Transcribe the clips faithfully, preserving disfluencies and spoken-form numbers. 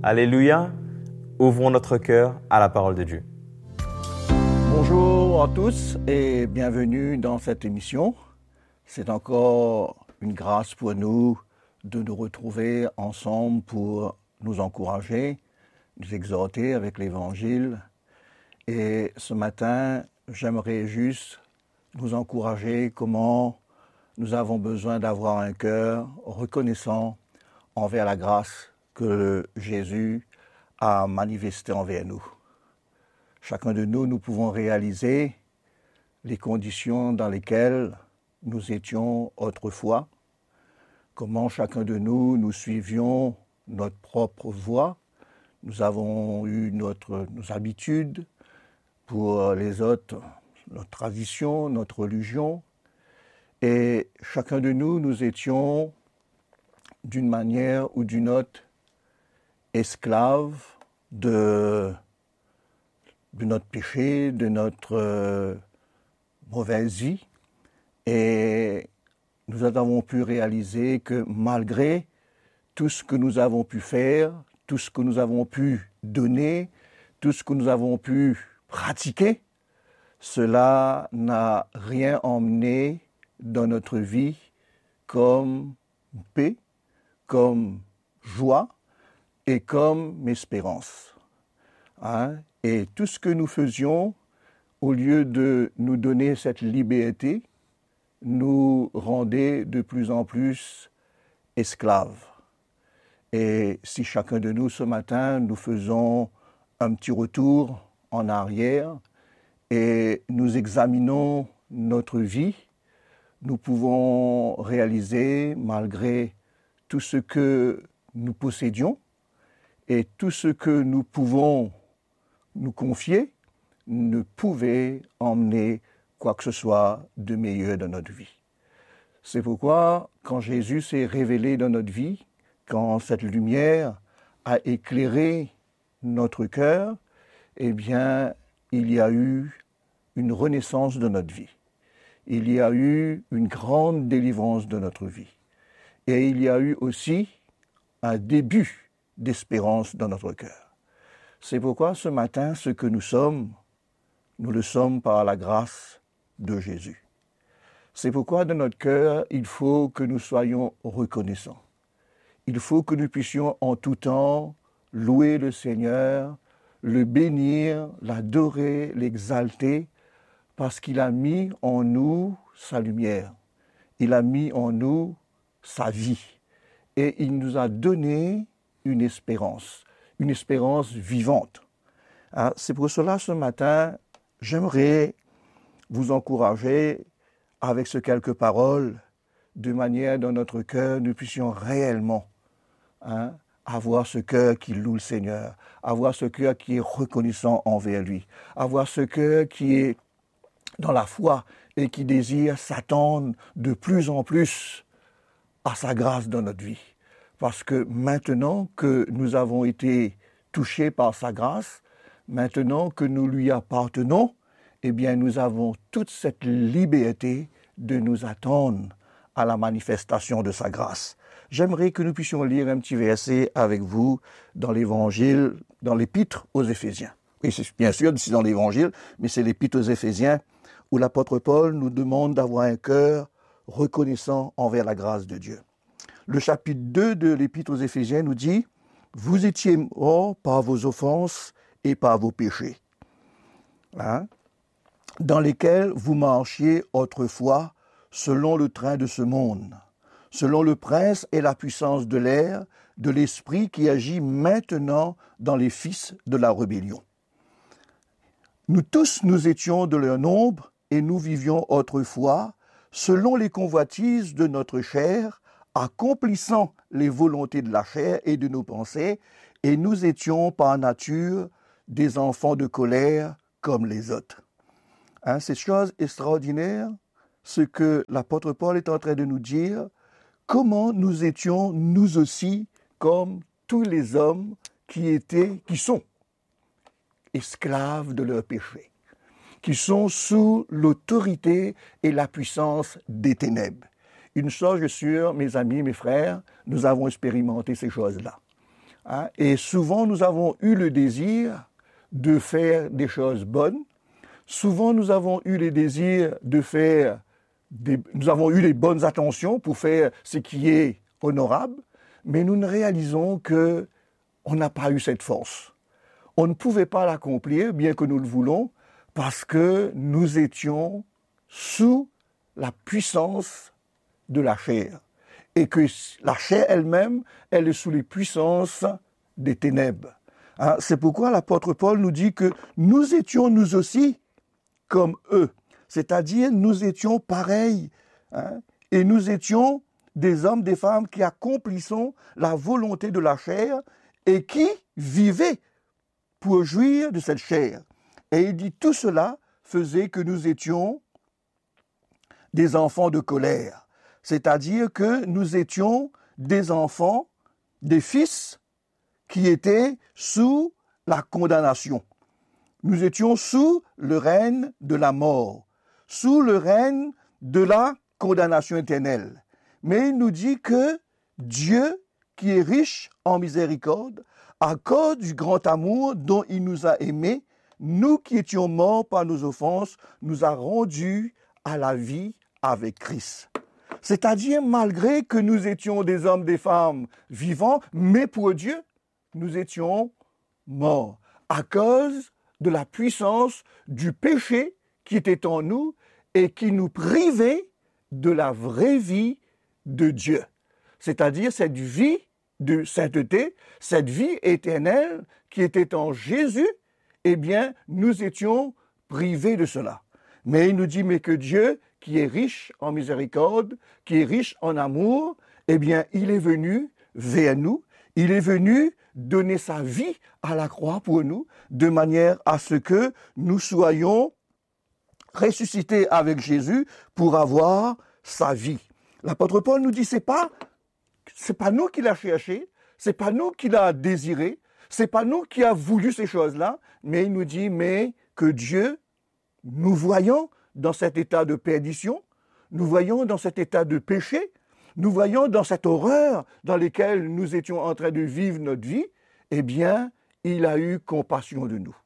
Alléluia, ouvrons notre cœur à la parole de Dieu. Bonjour à tous et bienvenue dans cette émission. C'est encore une grâce pour nous de nous retrouver ensemble pour nous encourager, nous exhorter avec l'Évangile. Et ce matin, j'aimerais juste nous encourager comment nous avons besoin d'avoir un cœur reconnaissant envers la grâce que Jésus a manifestée envers nous. Chacun de nous, nous pouvons réaliser les conditions dans lesquelles nous étions autrefois, comment chacun de nous, nous suivions notre propre voie. Nous avons eu notre, nos habitudes, pour les autres, notre tradition, notre religion. Et chacun de nous, nous étions d'une manière ou d'une autre esclaves de, de notre péché, de notre euh, mauvaise vie. Et nous avons pu réaliser que malgré tout ce que nous avons pu faire, tout ce que nous avons pu donner, tout ce que nous avons pu pratiquer, cela n'a rien emmené dans notre vie comme paix, comme joie et comme espérance. Hein? Et tout ce que nous faisions, au lieu de nous donner cette liberté, nous rendait de plus en plus esclaves. Et si chacun de nous ce matin, nous faisons un petit retour en arrière et nous examinons notre vie, nous pouvons réaliser, malgré tout ce que nous possédions et tout ce que nous pouvons nous confier, ne pouvait emmener quoi que ce soit de meilleur dans notre vie. C'est pourquoi, quand Jésus s'est révélé dans notre vie, quand cette lumière a éclairé notre cœur, eh bien, il y a eu une renaissance de notre vie. Il y a eu une grande délivrance de notre vie. Et il y a eu aussi un début d'espérance dans notre cœur. C'est pourquoi ce matin, ce que nous sommes, nous le sommes par la grâce de Jésus. C'est pourquoi dans notre cœur, il faut que nous soyons reconnaissants. Il faut que nous puissions en tout temps louer le Seigneur, le bénir, l'adorer, l'exalter, parce qu'il a mis en nous sa lumière. Il a mis en nous sa vie. Et il nous a donné une espérance, une espérance vivante. Hein, c'est pour cela, ce matin, j'aimerais vous encourager avec ces quelques paroles, de manière dans notre cœur, nous puissions réellement hein, avoir ce cœur qui loue le Seigneur, avoir ce cœur qui est reconnaissant envers lui, avoir ce cœur qui est dans la foi et qui désire s'attendre de plus en plus à sa grâce dans notre vie. Parce que maintenant que nous avons été touchés par sa grâce, maintenant que nous lui appartenons, eh bien nous avons toute cette liberté de nous attendre à la manifestation de sa grâce. J'aimerais que nous puissions lire un petit verset avec vous dans l'Évangile, dans l'Épître aux Éphésiens. Oui, c'est bien sûr, c'est dans l'Évangile, mais c'est l'Épître aux Éphésiens où l'apôtre Paul nous demande d'avoir un cœur reconnaissant envers la grâce de Dieu. Le chapitre deux de l'Épître aux Éphésiens nous dit « Vous étiez morts par vos offenses et par vos péchés, hein, dans lesquels vous marchiez autrefois selon le train de ce monde, selon le prince et la puissance de l'air, de l'esprit qui agit maintenant dans les fils de la rébellion. Nous tous, nous étions de leur nombre et nous vivions autrefois selon les convoitises de notre chair, accomplissant les volontés de la chair et de nos pensées, et nous étions par nature des enfants de colère comme les autres. » Hein, c'est chose extraordinaire, ce que l'apôtre Paul est en train de nous dire, comment nous étions, nous aussi, comme tous les hommes qui étaient, qui sont esclaves de leur péché, qui sont sous l'autorité et la puissance des ténèbres. Une chose est sûre, mes amis, mes frères, nous avons expérimenté ces choses-là. Hein, et souvent, nous avons eu le désir de faire des choses bonnes. Souvent, nous avons eu le désir de faire des, nous avons eu les bonnes intentions pour faire ce qui est honorable, mais nous ne réalisons que on n'a pas eu cette force. On ne pouvait pas l'accomplir, bien que nous le voulons, parce que nous étions sous la puissance de la chair. Et que la chair elle-même, elle est sous les puissances des ténèbres. Hein, c'est pourquoi l'apôtre Paul nous dit que nous étions nous aussi comme eux. C'est-à-dire, nous étions pareils. Hein, et nous étions des hommes, des femmes qui accomplissons la volonté de la chair et qui vivaient pour jouir de cette chair. Et il dit, tout cela faisait que nous étions des enfants de colère. C'est-à-dire que nous étions des enfants, des fils qui étaient sous la condamnation. Nous étions sous le règne de la mort, sous le règne de la condamnation éternelle. Mais il nous dit que Dieu, qui est riche en miséricorde, à cause du grand amour dont il nous a aimés, nous qui étions morts par nos offenses, nous a rendus à la vie avec Christ. C'est-à-dire, malgré que nous étions des hommes, des femmes vivants, mais pour Dieu, nous étions morts à cause de la puissance du péché qui était en nous et qui nous privait de la vraie vie de Dieu. C'est-à-dire cette vie de sainteté, cette vie éternelle qui était en Jésus, eh bien, nous étions privés de cela. Mais il nous dit, mais que Dieu, qui est riche en miséricorde, qui est riche en amour, eh bien, il est venu vers nous, il est venu donner sa vie à la croix pour nous, de manière à ce que nous soyons ressuscités avec Jésus pour avoir sa vie. L'apôtre Paul nous dit, c'est pas, c'est pas nous qui l'a cherché, c'est pas nous qui l'a désiré, c'est pas nous qui a voulu ces choses-là, mais il nous dit, mais que Dieu, nous voyons dans cet état de perdition, nous voyons dans cet état de péché, nous voyons dans cette horreur dans laquelle nous étions en train de vivre notre vie, eh bien, il a eu compassion de nous.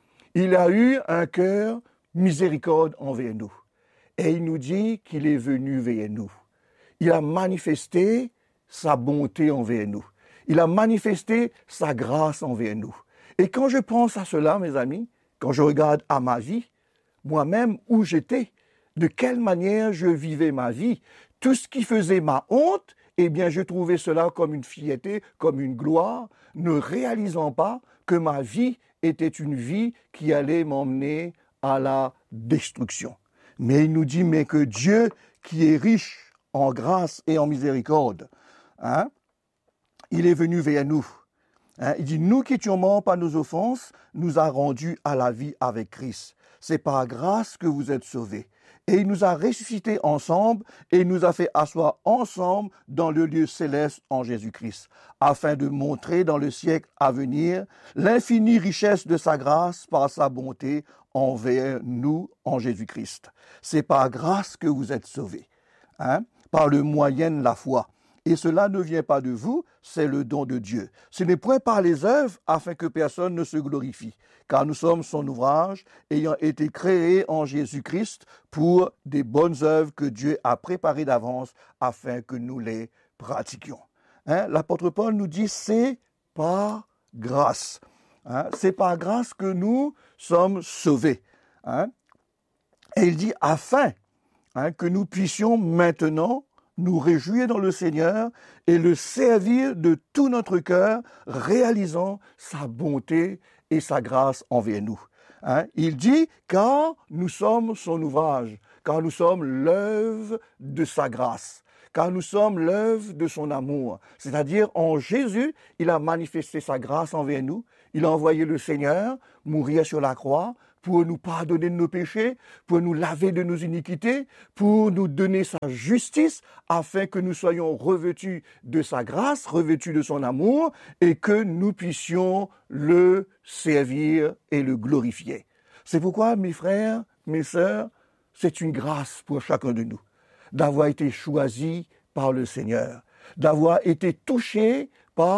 Il a eu un cœur miséricorde envers nous. Et il nous dit qu'il est venu vers nous. Il a manifesté sa bonté envers nous. Il a manifesté sa grâce envers nous. Et quand je pense à cela, mes amis, quand je regarde à ma vie, moi-même où j'étais, de quelle manière je vivais ma vie, tout ce qui faisait ma honte, eh bien je trouvais cela comme une fierté, comme une gloire, ne réalisant pas que ma vie était une vie qui allait m'emmener à la destruction. Mais il nous dit, mais que Dieu, qui est riche en grâce et en miséricorde, hein, il est venu vers nous. Hein, il dit, nous qui étions morts par nos offenses, nous a rendus à la vie avec Christ. C'est par grâce que vous êtes sauvés. Et il nous a ressuscités ensemble et il nous a fait asseoir ensemble dans le lieu céleste en Jésus-Christ, afin de montrer dans le siècle à venir l'infinie richesse de sa grâce par sa bonté envers nous en Jésus-Christ. C'est par grâce que vous êtes sauvés, hein, par le moyen de la foi. Et cela ne vient pas de vous, c'est le don de Dieu. Ce n'est point par les œuvres afin que personne ne se glorifie, car nous sommes son ouvrage, ayant été créés en Jésus-Christ pour des bonnes œuvres que Dieu a préparées d'avance afin que nous les pratiquions. Hein? L'apôtre Paul nous dit, c'est par grâce. Hein? C'est par grâce que nous sommes sauvés. Hein? Et il dit, afin hein, que nous puissions maintenant nous réjouir dans le Seigneur et le servir de tout notre cœur, réalisant sa bonté et sa grâce envers nous. Hein? Il dit, car nous sommes son ouvrage, car nous sommes l'œuvre de sa grâce, car nous sommes l'œuvre de son amour. C'est-à-dire, en Jésus, il a manifesté sa grâce envers nous, il a envoyé le Seigneur mourir sur la croix, pour nous pardonner de nos péchés, pour nous laver de nos iniquités, pour nous donner sa justice, afin que nous soyons revêtus de sa grâce, revêtus de son amour, et que nous puissions le servir et le glorifier. C'est pourquoi, mes frères, mes sœurs, c'est une grâce pour chacun de nous, d'avoir été choisis par le Seigneur, d'avoir été touchés par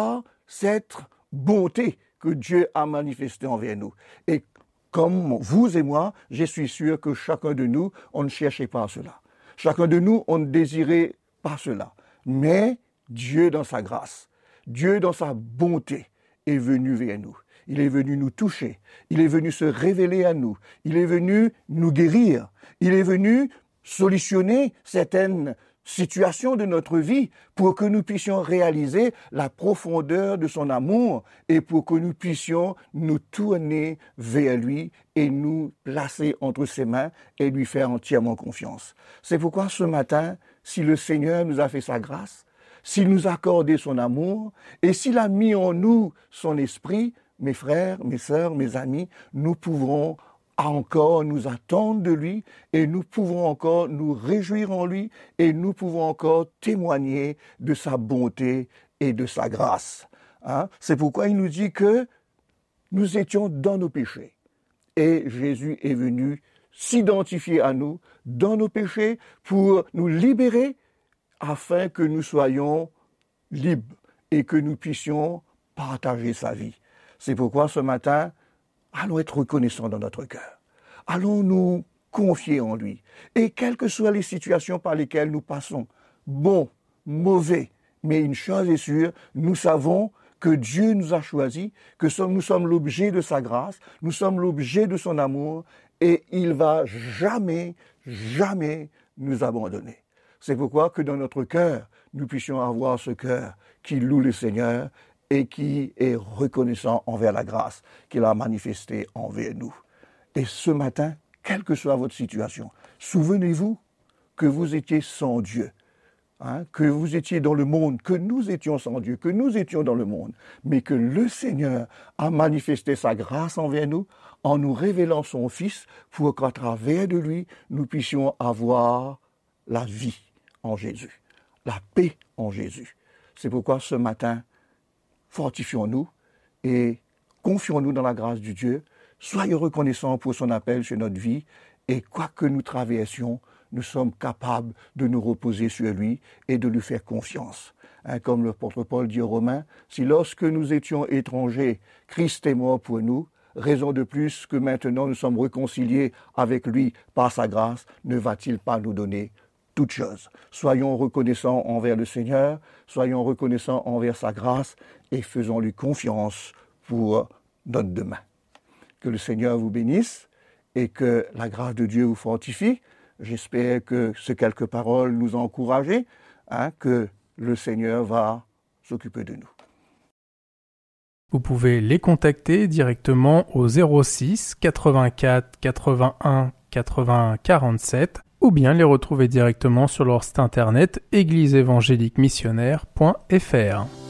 cette bonté que Dieu a manifestée envers nous. Et comme vous et moi, je suis sûr que chacun de nous, on ne cherchait pas cela. Chacun de nous, on ne désirait pas cela. Mais Dieu, dans sa grâce, Dieu, dans sa bonté, est venu vers nous. Il est venu nous toucher. Il est venu se révéler à nous. Il est venu nous guérir. Il est venu solutionner certaines situations de notre vie pour que nous puissions réaliser la profondeur de son amour et pour que nous puissions nous tourner vers lui et nous placer entre ses mains et lui faire entièrement confiance. C'est pourquoi ce matin, si le Seigneur nous a fait sa grâce, s'il nous a accordé son amour et s'il a mis en nous son esprit, mes frères, mes sœurs, mes amis, nous pouvons encore nous attendre de lui et nous pouvons encore nous réjouir en lui et nous pouvons encore témoigner de sa bonté et de sa grâce. Hein? C'est pourquoi il nous dit que nous étions dans nos péchés et Jésus est venu s'identifier à nous dans nos péchés pour nous libérer afin que nous soyons libres et que nous puissions partager sa vie. C'est pourquoi ce matin, allons être reconnaissants dans notre cœur. Allons nous confier en lui. Et quelles que soient les situations par lesquelles nous passons, bon, mauvais, mais une chose est sûre, nous savons que Dieu nous a choisis, que nous sommes l'objet de sa grâce, nous sommes l'objet de son amour, et il va jamais, jamais nous abandonner. C'est pourquoi que dans notre cœur, nous puissions avoir ce cœur qui loue le Seigneur et qui est reconnaissant envers la grâce qu'il a manifestée envers nous. Et ce matin, quelle que soit votre situation, souvenez-vous que vous étiez sans Dieu, hein, que vous étiez dans le monde, que nous étions sans Dieu, que nous étions dans le monde, mais que le Seigneur a manifesté sa grâce envers nous en nous révélant son Fils pour qu'à travers de lui, nous puissions avoir la vie en Jésus, la paix en Jésus. C'est pourquoi ce matin, fortifions-nous et confions-nous dans la grâce de Dieu. Soyons reconnaissants pour son appel sur notre vie et quoi que nous traversions, nous sommes capables de nous reposer sur lui et de lui faire confiance. Hein, comme l'apôtre Paul dit aux Romains, si lorsque nous étions étrangers, Christ est mort pour nous, raison de plus que maintenant nous sommes réconciliés avec lui par sa grâce, ne va-t-il pas nous donner toutes choses? Soyons reconnaissants envers le Seigneur, soyons reconnaissants envers sa grâce et faisons-lui confiance pour notre demain. Que le Seigneur vous bénisse et que la grâce de Dieu vous fortifie. J'espère que ces quelques paroles nous ont encouragés, hein, que le Seigneur va s'occuper de nous. Vous pouvez les contacter directement au zéro six quatre-vingt-quatre quatre-vingt-un quatre-vingts quarante-sept ou bien les retrouver directement sur leur site internet église évangélique missionnaire point f r.